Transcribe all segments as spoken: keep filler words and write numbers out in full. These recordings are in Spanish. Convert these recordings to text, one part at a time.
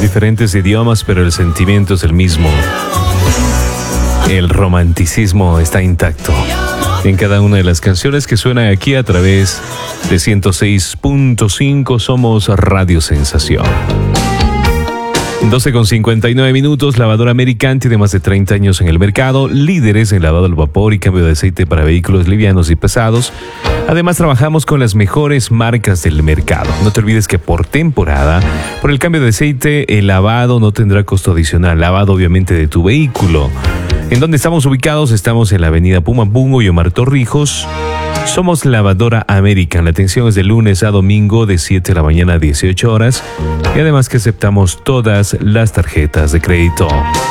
diferentes idiomas, pero el sentimiento es el mismo. El romanticismo está intacto en cada una de las canciones que suenan aquí a través de ciento seis punto cinco. Somos Radio Sensación. doce con cincuenta y nueve minutos. Lavadora American tiene más de treinta años en el mercado, líderes en lavado al vapor y cambio de aceite para vehículos livianos y pesados. Además, trabajamos con las mejores marcas del mercado. No te olvides que por temporada, por el cambio de aceite, el lavado no tendrá costo adicional. Lavado, obviamente, de tu vehículo. ¿En dónde estamos ubicados? Estamos en la avenida Pumapungo y Omar Torrijos. Somos Lavadora American. La atención es de lunes a domingo de siete de la mañana a dieciocho horas. Y además que aceptamos todas las tarjetas de crédito.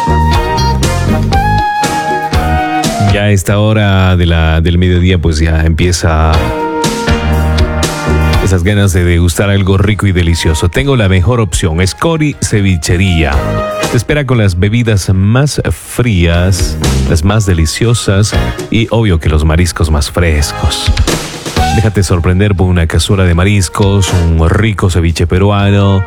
Ya a esta hora de la, del mediodía pues ya empieza esas ganas de degustar algo rico y delicioso. Tengo la mejor opción, Scori Cevichería. Te espera con las bebidas más frías, las más deliciosas y obvio que los mariscos más frescos. Déjate sorprender por una cazuela de mariscos, un rico ceviche peruano,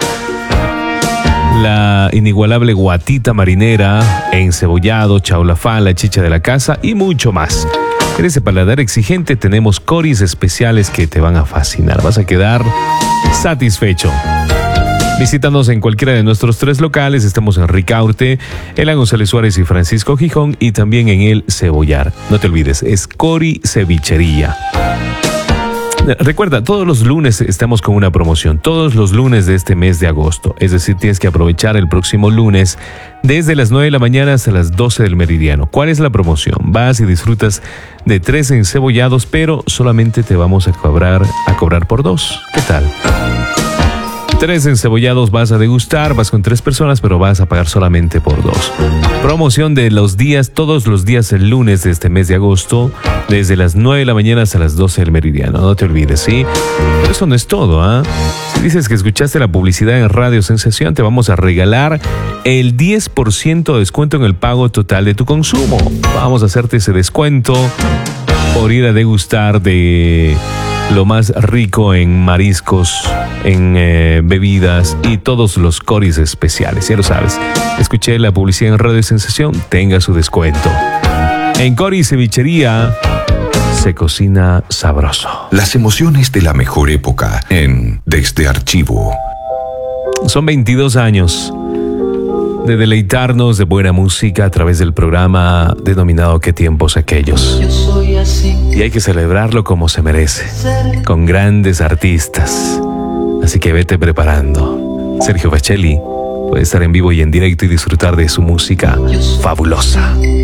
la inigualable guatita marinera, encebollado, chaulafán, la chicha de la casa y mucho más. En ese paladar exigente tenemos coris especiales que te van a fascinar. Vas a quedar satisfecho. Visítanos en cualquiera de nuestros tres locales. Estamos en Ricaurte, en la González Suárez y Francisco Gijón y también en el Cebollar. No te olvides, es Cori Cevichería. Recuerda, todos los lunes estamos con una promoción, todos los lunes de este mes de agosto. Es decir, tienes que aprovechar el próximo lunes desde las nueve de la mañana hasta las doce del meridiano. ¿Cuál es la promoción? Vas y disfrutas de tres encebollados, pero solamente te vamos a cobrar, a cobrar por dos. ¿Qué tal? Tres encebollados vas a degustar, vas con tres personas, pero vas a pagar solamente por dos. Promoción de los días, todos los días el lunes de este mes de agosto, desde las nueve de la mañana hasta las doce del meridiano. No te olvides, ¿sí? Pero eso no es todo, ¿ah? ¿eh? Si dices que escuchaste la publicidad en Radio Sensación, te vamos a regalar el diez por ciento de descuento en el pago total de tu consumo. Vamos a hacerte ese descuento por ir a degustar de lo más rico en mariscos, en eh, bebidas y todos los coris especiales. Ya lo sabes, escuché la publicidad en Radio Sensación, tenga su descuento. En Cori Cevichería se cocina sabroso. Las emociones de la mejor época en Desde Archivo. Son veintidós años de deleitarnos de buena música a través del programa denominado ¿Qué tiempos aquellos? Y hay que celebrarlo como se merece, con grandes artistas. Así que vete preparando. Sergio Facelli puede estar en vivo y en directo y disfrutar de su música fabulosa.